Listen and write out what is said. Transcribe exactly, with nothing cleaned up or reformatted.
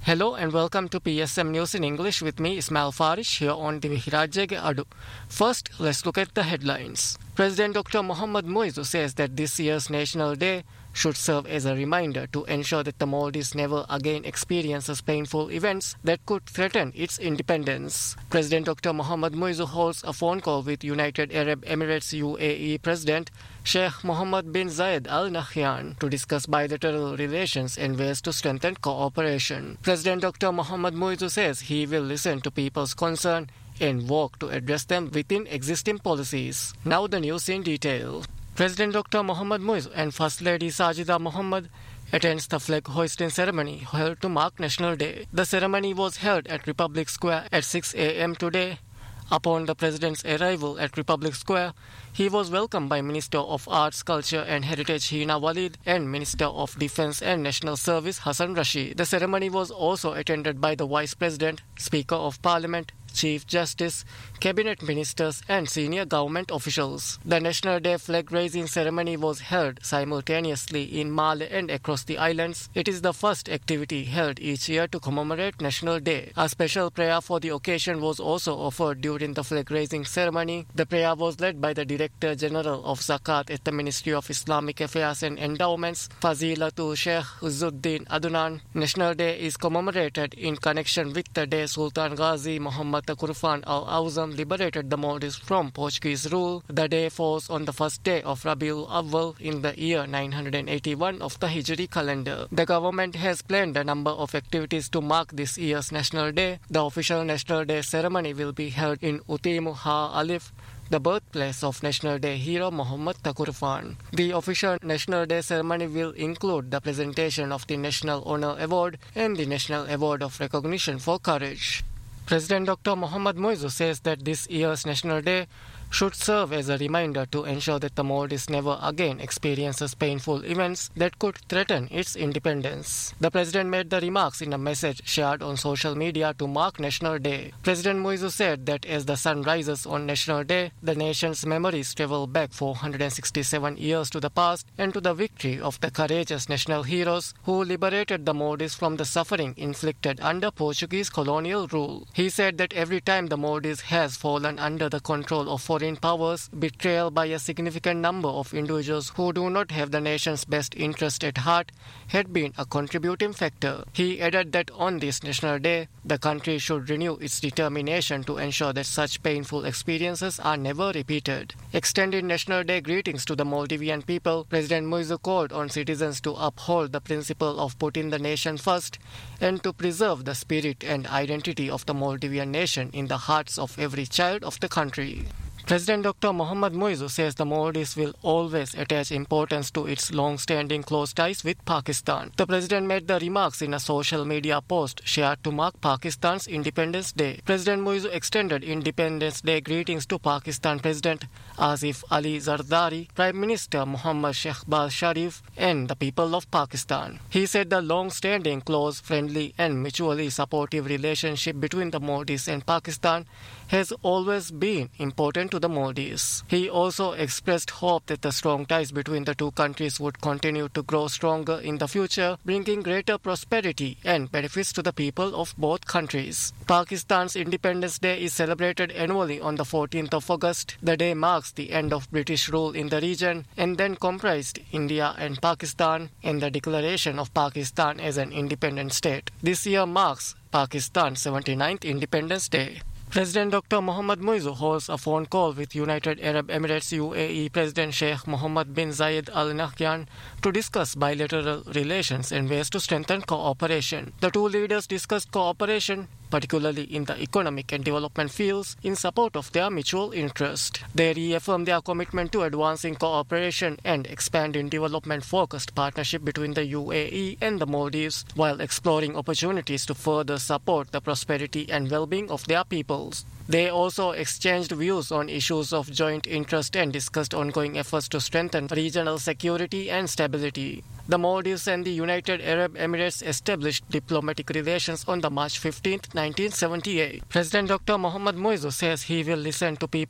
Hello and welcome to P S M News in English with me, Ismail Farish, here on the Vihirajege Adu. First, let's look at the headlines. President Doctor Mohammad Muizzu says that this year's National Day should serve as a reminder to ensure that the Maldives never again experiences painful events that could threaten its independence. President Doctor Mohammad Muizzu holds a phone call with United Arab Emirates U A E President Sheikh Mohammed bin Zayed Al Nahyan to discuss bilateral relations and ways to strengthen cooperation. President Doctor Mohammad Muizzu says he will listen to people's concern and work to address them within existing policies. Now the news in detail. President Doctor Mohammad Muizzu and First Lady Sajida Mohammed attends the flag hoisting ceremony held to mark National Day. The ceremony was held at Republic Square at six a m today. Upon the President's arrival at Republic Square, he was welcomed by Minister of Arts, Culture and Heritage Hina Walid and Minister of Defence and National Service Hassan Rashid. The ceremony was also attended by the Vice President, Speaker of Parliament, Chief Justice, Cabinet Ministers and senior government officials. The National Day flag-raising ceremony was held simultaneously in Malé and across the islands. It is the first activity held each year to commemorate National Day. A special prayer for the occasion was also offered during the flag-raising ceremony. The prayer was led by the Director General of Zakat at the Ministry of Islamic Affairs and Endowments, Fazilatul Sheikh Izzuddin Adnan. National Day is commemorated in connection with the day Sultan Ghazi Muhammad Takurfan Al-Awzam liberated the Maldives from Portuguese rule. The day falls on the first day of Rabiul Awwal in the year nine hundred eighty-one of the Hijri calendar. The government has planned a number of activities to mark this year's National Day. The official National Day ceremony will be held in Utimu Ha Alif, the birthplace of National Day hero Muhammad Takurfan. The official National Day ceremony will include the presentation of the National Honor Award and the National Award of Recognition for Courage. President Doctor Mohammad Muizzu says that this year's National Day should serve as a reminder to ensure that the Maldives never again experiences painful events that could threaten its independence. The President made the remarks in a message shared on social media to mark National Day. President Muizzu said that as the sun rises on National Day, the nation's memories travel back four hundred sixty-seven years to the past and to the victory of the courageous national heroes who liberated the Maldives from the suffering inflicted under Portuguese colonial rule. He said that every time the Maldives has fallen under the control of foreign powers, betrayal by a significant number of individuals who do not have the nation's best interest at heart had been a contributing factor. He added that on this National Day, the country should renew its determination to ensure that such painful experiences are never repeated. Extending National Day greetings to the Maldivian people, President Muizzu called on citizens to uphold the principle of putting the nation first and to preserve the spirit and identity of the Maldivian nation in the hearts of every child of the country. President Doctor Mohammad Muizzu says the Maldives will always attach importance to its long-standing close ties with Pakistan. The President made the remarks in a social media post shared to mark Pakistan's Independence Day. President Muizzu extended Independence Day greetings to Pakistan President Asif Ali Zardari, Prime Minister Muhammad Shehbaz Sharif, and the people of Pakistan. He said the long-standing, close, friendly, and mutually supportive relationship between the Maldives and Pakistan has always been important to the Maldives. He also expressed hope that the strong ties between the two countries would continue to grow stronger in the future, bringing greater prosperity and benefits to the people of both countries. Pakistan's Independence Day is celebrated annually on the fourteenth of August. The day marks the end of British rule in the region and then comprised India and Pakistan and the declaration of Pakistan as an independent state. This year marks Pakistan's seventy-ninth Independence Day. President Doctor Mohammad Muizzu holds a phone call with United Arab Emirates U A E President Sheikh Mohammed bin Zayed Al Nahyan to discuss bilateral relations and ways to strengthen cooperation. The two leaders discussed cooperation, particularly in the economic and development fields, in support of their mutual interest. They reaffirmed their commitment to advancing cooperation and expanding development-focused partnership between the U A E and the Maldives, while exploring opportunities to further support the prosperity and well-being of their peoples. They also exchanged views on issues of joint interest and discussed ongoing efforts to strengthen regional security and stability. The Maldives and the United Arab Emirates established diplomatic relations on the March fifteenth, nineteen seventy-eight. President Doctor Mohammad Muizzu says he will listen to people